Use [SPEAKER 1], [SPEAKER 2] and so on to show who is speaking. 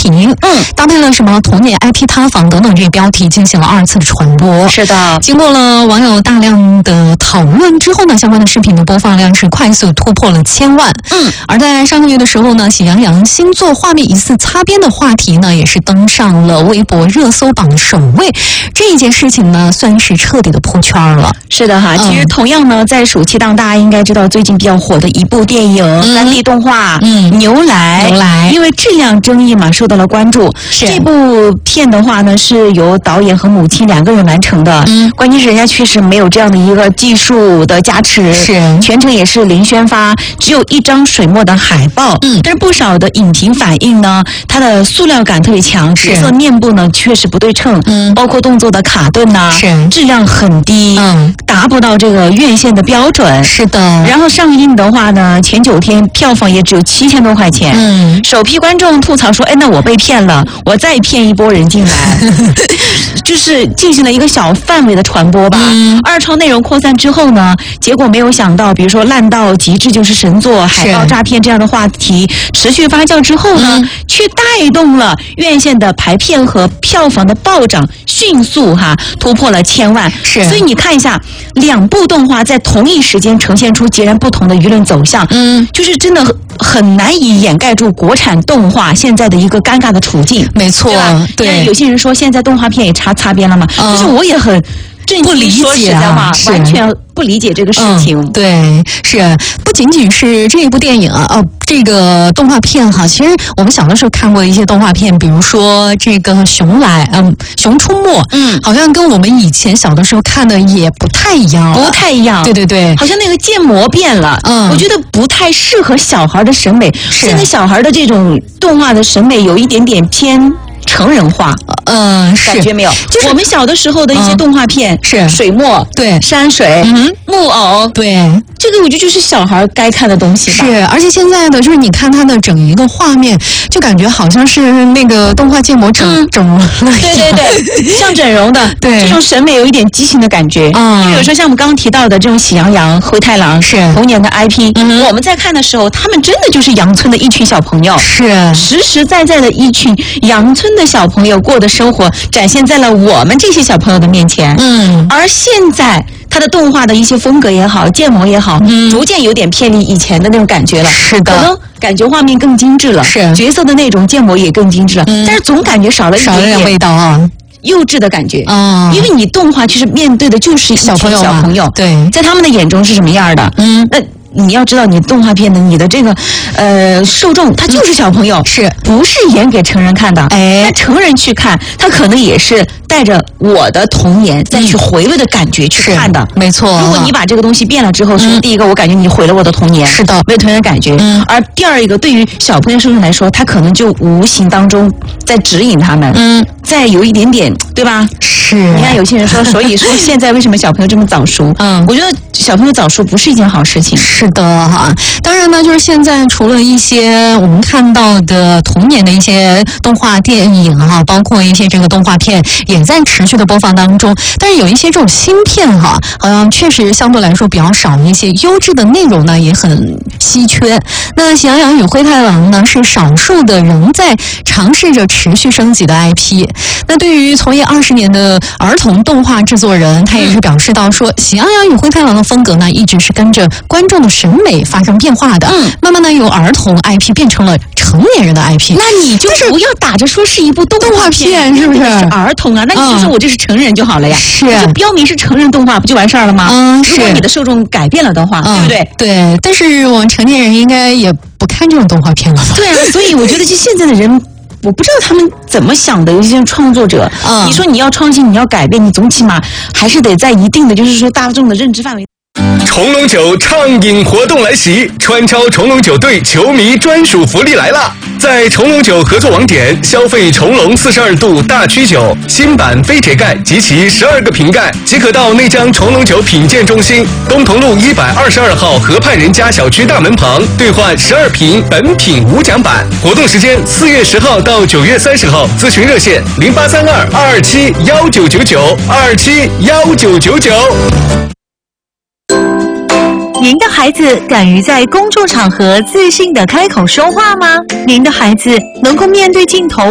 [SPEAKER 1] 评，搭配了什么童年 IP 塌房等等这些标题进行了2次的传播。
[SPEAKER 2] 是的，
[SPEAKER 1] 经过了网友大量的讨论之后呢，相关的视频的播放量是快速突破了1000万。而在上个月的时候呢，喜羊羊星座画面疑似擦边的话题呢，也是登上了微博热搜榜的首位。这一件事情呢，算是彻底的破圈了。
[SPEAKER 2] 是的哈，其实同样呢，在暑期档大家应该知道最近比较火的一部电影3D 动画牛来，因为质量争议嘛，受到了关注。这部片的话呢，是由导演和母亲2个人完成的。关键是人家确实没有这样的一个技术的加持，全程也是零宣发，只有一张水墨的海报。但是不少的影评反映呢，它的塑料感特别强，角色面部呢确实不对称，包括动作的卡顿呐，质量很低，达不到这个院线的标准。
[SPEAKER 1] 是的。
[SPEAKER 2] 然后上映的话呢，前9天票房也只有7000多块钱。首批观众吐槽说：“哎，那我被骗了，我再骗一波人进来。”就是进行了一个小范围的传播吧。二创内容扩散之后呢，结果没有想到，比如说烂到极致就是神作、海报诈骗这样的话题持续发酵之后呢，却带动了院线的排片和票房的暴涨，迅速突破了1000万。所以你看一下，2部动画在同一时间呈现出截然不同的舆论走向，就是真的很难以掩盖住国产动画现在的一个尴尬的处境。
[SPEAKER 1] 没错，对，
[SPEAKER 2] 有些人说现在动画片也擦边了嘛，就是我也很
[SPEAKER 1] 不理解啊，
[SPEAKER 2] 完全不理解这个事情。
[SPEAKER 1] 对，是不仅仅是这一部电影这个动画片其实我们小的时候看过一些动画片，比如说这个熊出没，好像跟我们以前小的时候看的也不太一样。对，
[SPEAKER 2] 好像那个建模变了。我觉得不太适合小孩的审美。现在小孩的这种动画的审美有一点点偏成人化，感觉没有？就是我们小的时候的一些动画片，
[SPEAKER 1] 是
[SPEAKER 2] 水墨，
[SPEAKER 1] 对，
[SPEAKER 2] 山水，木偶，
[SPEAKER 1] 对，
[SPEAKER 2] 这个我觉得就是小孩该看的东西吧。
[SPEAKER 1] 是，而且现在的就是你看它的整一个画面，就感觉好像是那个动画建模整了。
[SPEAKER 2] 对，像整容的，对，这种审美有一点畸形的感觉。因为有时候像我们刚刚提到的这种喜羊羊、灰太狼，是童年的 IP，我们在看的时候，他们真的就是阳村的一群小朋友，
[SPEAKER 1] 是
[SPEAKER 2] 实实在在的一群阳村的小朋友过的生活展现在了我们这些小朋友的面前。而现在它的动画的一些风格也好，建模也好，逐渐有点偏离以前的那种感觉了。
[SPEAKER 1] 是的，
[SPEAKER 2] 可能感觉画面更精致了，是角色的那种建模也更精致了，但是总感觉少了一点
[SPEAKER 1] 味道啊。
[SPEAKER 2] 幼稚的感觉因为你动画其实面对的就是一群小朋友，
[SPEAKER 1] 对，
[SPEAKER 2] 在他们的眼中是什么样的？那你要知道，你动画片的你的这个受众，他就是小朋友，不是演给成人看的？那成人去看，他可能也是带着我的童年再去回味的感觉去看的。
[SPEAKER 1] 没错。
[SPEAKER 2] 如果你把这个东西变了之后，是第一个，我感觉你毁了我的童年，
[SPEAKER 1] 是的，
[SPEAKER 2] 没有童年感觉。而第二一个，对于小朋友受众来说，他可能就无形当中在指引他们，再有一点点，对吧？
[SPEAKER 1] 是。
[SPEAKER 2] 你看有些人说，所以说现在为什么小朋友这么早熟？我觉得小朋友早熟不是一件好事情。
[SPEAKER 1] 是的当然呢，就是现在除了一些我们看到的童年的一些动画电影包括一些这个动画片也在持续的播放当中，但是有一些这种新片好像确实相对来说比较少一些，优质的内容呢也很稀缺。那喜羊羊与灰太狼呢是少数的仍在尝试着持续升级的 IP。那对于从业20年的儿童动画制作人，他也是表示到说，喜羊羊与灰太狼的风格呢一直是跟着观众的审美发生变化的，慢慢的由儿童 IP 变成了成年人的 IP。
[SPEAKER 2] 那你就不要打着说是一部动画片，
[SPEAKER 1] 是不是？
[SPEAKER 2] 是儿童啊，那你就说我这是成人就好了呀，
[SPEAKER 1] 是，
[SPEAKER 2] 就标明是成人动画不就完事儿了吗？如果你的受众改变了的话，对不对？
[SPEAKER 1] 对，但是我们成年人应该也不看这种动画片了吧？
[SPEAKER 2] 对啊，所以我觉得就现在的人。我不知道他们怎么想的，有些创作者，你说你要创新，你要改变，你总起码还是得在一定的，就是说大众的认知范围。
[SPEAKER 3] 重龙酒畅饮活动来袭，川超重龙酒队球迷专属福利来了！在重龙酒合作网点消费重龙42度大曲酒新版非铁盖及其12个瓶盖，即可到内江重龙酒品鉴中心东同路122号河畔人家小区大门旁兑换12瓶本品无奖版。活动时间4月10号到9月30号，咨询热线0832-227-1999 227-1999。
[SPEAKER 4] 您的孩子敢于在公众场合自信地开口说话吗？您的孩子能够面对镜头